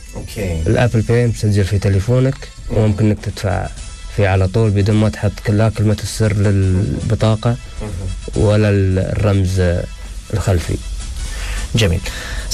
اوكي. الابل باي مسجل في تليفونك وممكن انك تدفع فيه على طول بدون ما تحط لا كلمة السر للبطاقة ولا الرمز الخلفي. جميل.